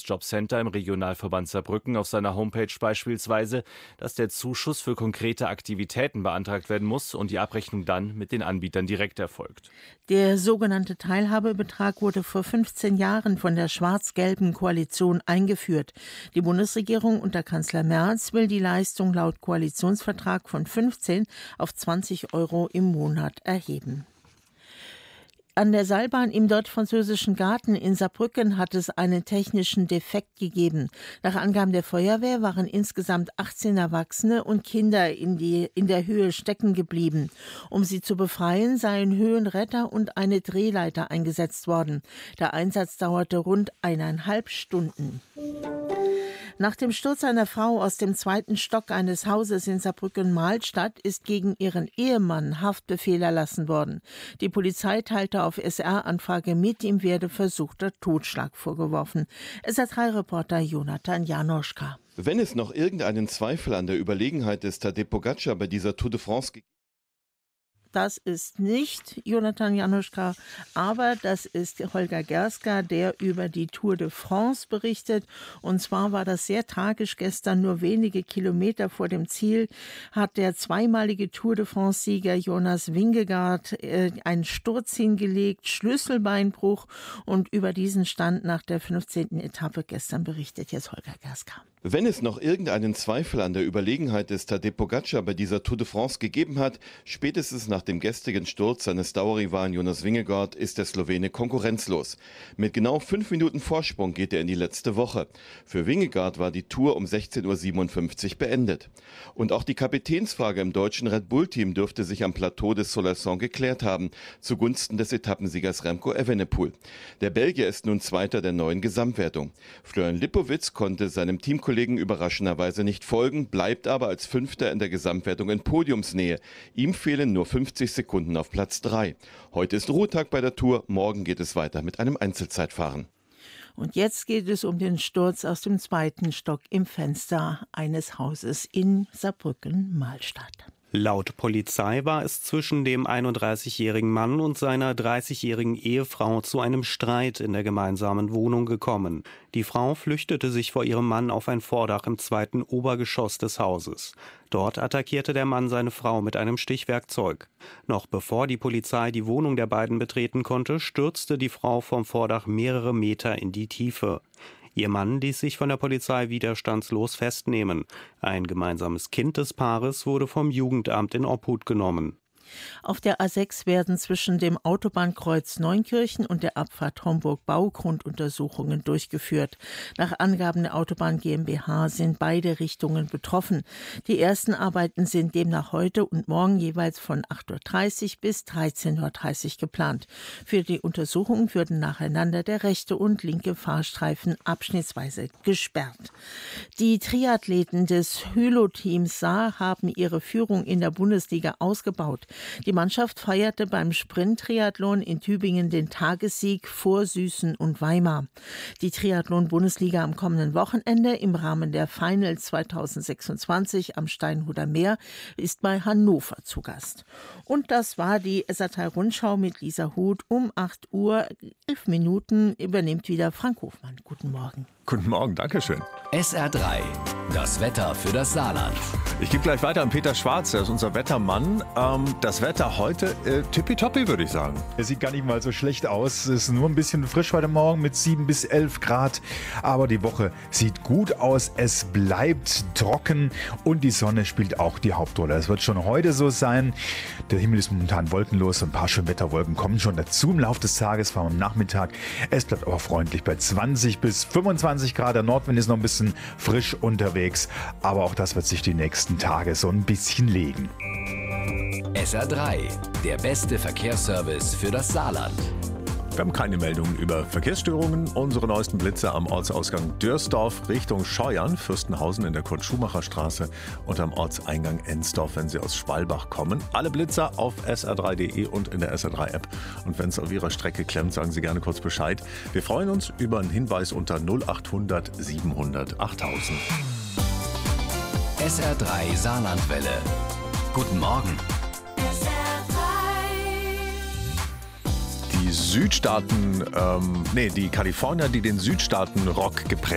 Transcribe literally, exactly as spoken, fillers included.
Jobcenter im Regionalverband Saarbrücken auf seiner Homepage beispielsweise, dass der Zuschuss für konkrete Aktivitäten beantragt werden muss und die Abrechnung dann mit den Anbietern direkt erfolgt. Der sogenannte Teilhabebetrag wurde vor fünfzehn Jahren von der schwarz-gelben Koalition eingeführt. Die Bundesregierung unter Kanzler Merz will die Leistung laut Koalitionsvertrag von fünfzehn auf zwanzig Euro im Monat erheben. An der Seilbahn im Deutsch-Französischen Garten in Saarbrücken hat es einen technischen Defekt gegeben. Nach Angaben der Feuerwehr waren insgesamt achtzehn Erwachsene und Kinder in, die, in der Höhe stecken geblieben. Um sie zu befreien, seien Höhenretter und eine Drehleiter eingesetzt worden. Der Einsatz dauerte rund eineinhalb Stunden. Nach dem Sturz einer Frau aus dem zweiten Stock eines Hauses in Saarbrücken-Mahlstadt ist gegen ihren Ehemann Haftbefehl erlassen worden. Die Polizei teilte auf S R-Anfrage mit, ihm werde versuchter Totschlag vorgeworfen. S R drei Reporter Jonathan Janoschka. Wenn es noch irgendeinen Zweifel an der Überlegenheit des Tadej Pogačar bei dieser Tour de France gibt, das ist nicht Jonathan Janoschka, aber das ist Holger Gerska, der über die Tour de France berichtet. Und zwar war das sehr tragisch gestern, nur wenige Kilometer vor dem Ziel hat der zweimalige Tour de France-Sieger Jonas Vingegaard äh, einen Sturz hingelegt, Schlüsselbeinbruch, und über diesen Stand nach der fünfzehnten Etappe gestern berichtet jetzt Holger Gerska. Wenn es noch irgendeinen Zweifel an der Überlegenheit des Tadej Pogačar bei dieser Tour de France gegeben hat, spätestens nach dem gestrigen Sturz seines Dauerrivalen Jonas Vingegaard ist der Slowene konkurrenzlos. Mit genau fünf Minuten Vorsprung geht er in die letzte Woche. Für Vingegaard war die Tour um sechzehn Uhr siebenundfünfzig beendet. Und auch die Kapitänsfrage im deutschen Red Bull-Team dürfte sich am Plateau des Solerson geklärt haben, zugunsten des Etappensiegers Remco Evenepoel. Der Belgier ist nun Zweiter der neuen Gesamtwertung. Florian Lipowitz konnte seinem Teamkollegen überraschenderweise nicht folgen, bleibt aber als Fünfter in der Gesamtwertung in Podiumsnähe. Ihm fehlen nur fünfzig Sekunden auf Platz drei. Heute ist Ruhetag bei der Tour, morgen geht es weiter mit einem Einzelzeitfahren. Und jetzt geht es um den Sturz aus dem zweiten Stock im Fenster eines Hauses in Saarbrücken-Mahlstadt. Laut Polizei war es zwischen dem einunddreißigjährigen Mann und seiner dreißigjährigen Ehefrau zu einem Streit in der gemeinsamen Wohnung gekommen. Die Frau flüchtete sich vor ihrem Mann auf ein Vordach im zweiten Obergeschoss des Hauses. Dort attackierte der Mann seine Frau mit einem Stichwerkzeug. Noch bevor die Polizei die Wohnung der beiden betreten konnte, stürzte die Frau vom Vordach mehrere Meter in die Tiefe. Ihr Mann ließ sich von der Polizei widerstandslos festnehmen. Ein gemeinsames Kind des Paares wurde vom Jugendamt in Obhut genommen. Auf der A sechs werden zwischen dem Autobahnkreuz Neunkirchen und der Abfahrt Homburg Baugrunduntersuchungen durchgeführt. Nach Angaben der Autobahn GmbH sind beide Richtungen betroffen. Die ersten Arbeiten sind demnach heute und morgen jeweils von acht Uhr dreißig bis dreizehn Uhr dreißig geplant. Für die Untersuchung würden nacheinander der rechte und linke Fahrstreifen abschnittsweise gesperrt. Die Triathleten des Hylo-Teams Saar haben ihre Führung in der Bundesliga ausgebaut. Die Mannschaft feierte beim Sprint-Triathlon in Tübingen den Tagessieg vor Süßen und Weimar. Die Triathlon-Bundesliga am kommenden Wochenende im Rahmen der Finals zweitausendsechsundzwanzig am Steinhuder Meer ist bei Hannover zu Gast. Und das war die S R drei Rundschau mit Lisa Huth. Um acht Uhr elf Minuten übernimmt wieder Frank Hofmann. Guten Morgen. Guten Morgen, danke schön. S R drei, das Wetter für das Saarland. Ich gebe gleich weiter an Peter Schwarz, der ist unser Wettermann. Ähm, das Wetter heute äh, tippitoppi, würde ich sagen. Es sieht gar nicht mal so schlecht aus. Es ist nur ein bisschen frisch heute Morgen mit sieben bis elf Grad. Aber die Woche sieht gut aus. Es bleibt trocken und die Sonne spielt auch die Hauptrolle. Es wird schon heute so sein. Der Himmel ist momentan wolkenlos. Ein paar Schönwetterwolken kommen schon dazu im Laufe des Tages, vor allem am Nachmittag. Es bleibt aber freundlich bei zwanzig bis fünfundzwanzig Grad. Der Nordwind ist noch ein bisschen frisch unterwegs. Aber auch das wird sich die nächsten Tage so ein bisschen legen. S R drei, der beste Verkehrsservice für das Saarland. Wir haben keine Meldungen über Verkehrsstörungen. Unsere neuesten Blitze am Ortsausgang Dörsdorf Richtung Scheuern, Fürstenhausen in der Kurt-Schumacher-Straße und am Ortseingang Ensdorf, wenn Sie aus Schwalbach kommen. Alle Blitzer auf S R drei punkt de und in der S R drei App. Und wenn es auf Ihrer Strecke klemmt, sagen Sie gerne kurz Bescheid. Wir freuen uns über einen Hinweis unter null achthundert siebenhundert achttausend. S R drei Saarlandwelle. Guten Morgen. Die Südstaaten, ähm, nee, die Kalifornier, die den Südstaaten-Rock geprägt